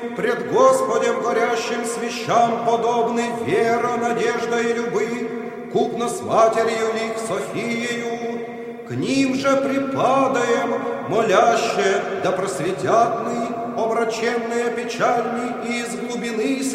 Пред Господем горящим свящам подобны вера, надежда и любы, купно с Матерью их Софиею. К ним же припадаем, моляще, да просветят мы, омраченные печальни и из глубины